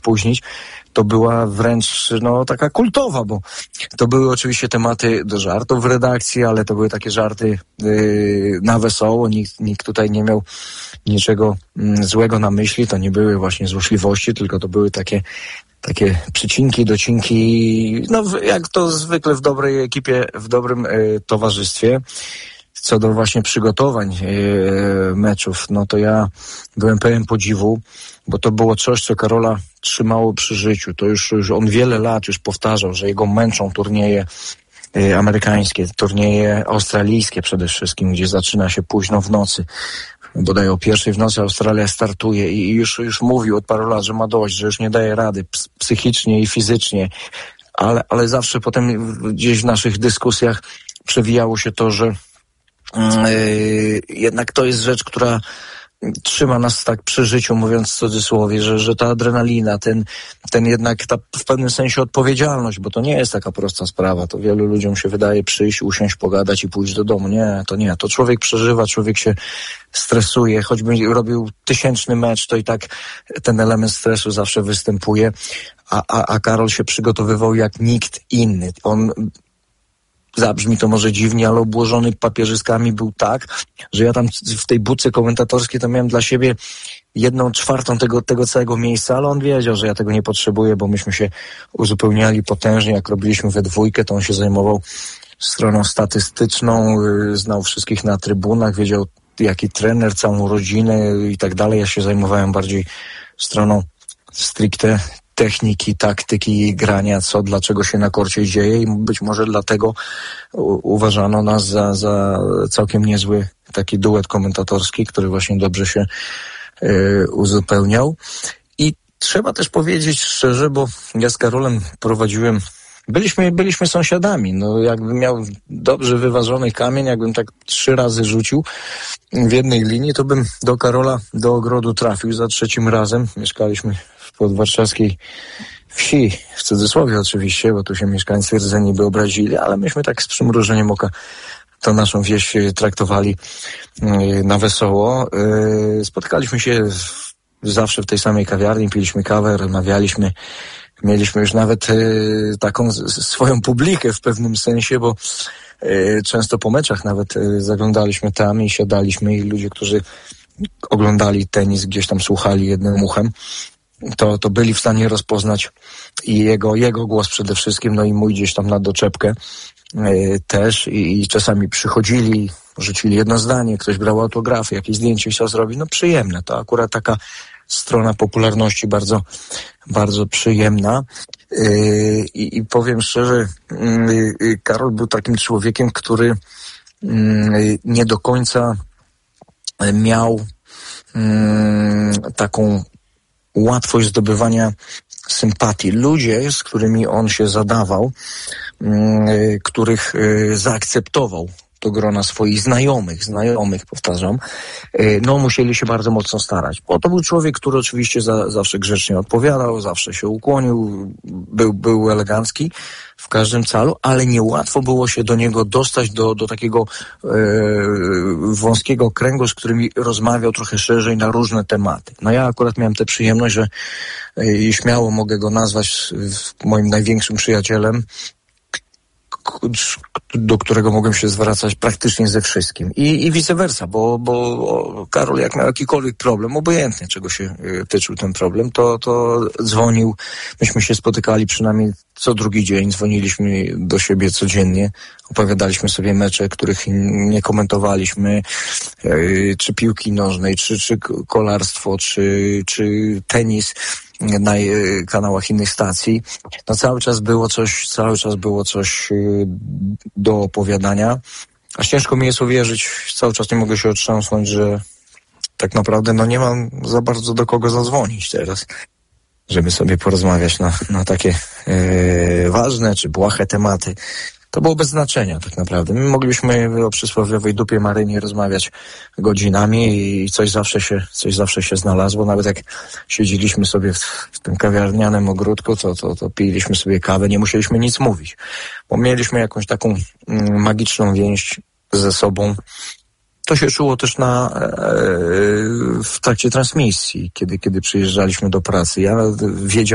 spóźnić, to była wręcz taka kultowa, bo to były oczywiście tematy do żartów w redakcji, ale to były takie żarty na wesoło, nikt tutaj nie miał niczego złego na myśli, to nie były właśnie złośliwości, tylko to były takie przycinki, docinki, jak to zwykle w dobrej ekipie, w dobrym towarzystwie. Co do właśnie przygotowań meczów, to ja byłem pełen podziwu, bo to było coś, co Karola trzymało przy życiu. To już on wiele lat już powtarzał, że jego męczą turnieje amerykańskie, turnieje australijskie przede wszystkim, gdzie zaczyna się późno w nocy. Bodaj o 1:00 w nocy Australia startuje i już mówił od paru lat, że ma dość, że już nie daje rady psychicznie i fizycznie, ale zawsze potem gdzieś w naszych dyskusjach przewijało się to, że jednak to jest rzecz, która trzyma nas tak przy życiu, mówiąc w cudzysłowie, że ta adrenalina, ten jednak ta w pewnym sensie odpowiedzialność, bo to nie jest taka prosta sprawa, to wielu ludziom się wydaje przyjść, usiąść, pogadać i pójść do domu. Nie, to człowiek przeżywa, człowiek się stresuje, choćby robił 1000 mecz, to i tak ten element stresu zawsze występuje, a Karol się przygotowywał jak nikt inny. On, zabrzmi to może dziwnie, ale obłożony papierzyskami był tak, że ja tam w tej budce komentatorskiej to miałem dla siebie 1/4 tego całego miejsca, ale on wiedział, że ja tego nie potrzebuję, bo myśmy się uzupełniali potężnie, jak robiliśmy we dwójkę, to on się zajmował stroną statystyczną, znał wszystkich na trybunach, wiedział jaki trener, całą rodzinę i tak dalej. Ja się zajmowałem bardziej stroną stricte techniki, taktyki, grania, dlaczego się na korcie dzieje i być może dlatego uważano nas za całkiem niezły taki duet komentatorski, który właśnie dobrze się uzupełniał. I trzeba też powiedzieć szczerze, bo ja z Karolem prowadziłem, byliśmy sąsiadami, jakbym miał dobrze wyważony kamień, jakbym tak 3 razy rzucił w jednej linii, to bym do Karola do ogrodu trafił za 3 razem. Mieszkaliśmy w podwarszawskiej wsi, w cudzysłowie oczywiście, bo tu się mieszkańcy rdzeni by obrazili, ale myśmy tak z przymrużeniem oka tą naszą wieś traktowali na wesoło. Spotykaliśmy się zawsze w tej samej kawiarni, piliśmy kawę, rozmawialiśmy. Mieliśmy już nawet taką swoją publikę w pewnym sensie, bo często po meczach nawet zaglądaliśmy tam i siadaliśmy i ludzie, którzy oglądali tenis, gdzieś tam słuchali jednym uchem, to byli w stanie rozpoznać i jego głos przede wszystkim, i mój gdzieś tam na doczepkę też i czasami przychodzili, rzucili jedno zdanie, ktoś brał autografy, jakieś zdjęcie chciał zrobić, przyjemne. To akurat taka strona popularności bardzo, bardzo przyjemna. I powiem szczerze, Karol był takim człowiekiem, który nie do końca miał taką łatwość zdobywania sympatii. Ludzie, z którymi on się zadawał, których zaakceptował do grona swoich znajomych, powtarzam, musieli się bardzo mocno starać. Bo to był człowiek, który oczywiście zawsze grzecznie odpowiadał, zawsze się ukłonił, był elegancki w każdym calu, ale niełatwo było się do niego dostać do takiego wąskiego kręgu, z którymi rozmawiał trochę szerzej na różne tematy. Ja akurat miałem tę przyjemność, że śmiało mogę go nazwać moim największym przyjacielem, do którego mogłem się zwracać praktycznie ze wszystkim. I vice versa, bo Karol jak miał jakikolwiek problem, obojętnie czego się tyczył ten problem, to dzwonił, myśmy się spotykali przynajmniej co drugi dzień, dzwoniliśmy do siebie codziennie, opowiadaliśmy sobie mecze, których nie komentowaliśmy, czy piłki nożnej, czy kolarstwo, czy tenis na kanałach innych stacji. Cały czas było coś do opowiadania. Aż ciężko mi jest uwierzyć, cały czas nie mogę się otrząsnąć, że tak naprawdę nie mam za bardzo do kogo zadzwonić teraz, żeby sobie porozmawiać na takie ważne czy błahe tematy. To było bez znaczenia tak naprawdę. My mogliśmy o przysłowiowej dupie Marynie rozmawiać godzinami i coś zawsze się znalazło. Nawet jak siedzieliśmy sobie w tym kawiarnianym ogródku, to piliśmy sobie kawę, nie musieliśmy nic mówić, bo mieliśmy jakąś taką magiczną więź ze sobą. To się czuło też w trakcie transmisji, kiedy przyjeżdżaliśmy do pracy. Ja wiedziałem,